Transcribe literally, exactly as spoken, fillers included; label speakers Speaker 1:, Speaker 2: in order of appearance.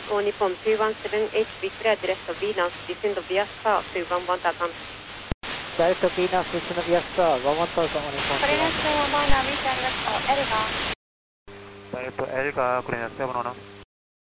Speaker 1: All Nippon two one seven H B clear direct Venus, descend via star two one one thousand.
Speaker 2: Direct Venus, descend via star one one thousand on Nippon.
Speaker 3: Korean seven one nine, direct Elga.
Speaker 4: Direct Elga, Korean seven one.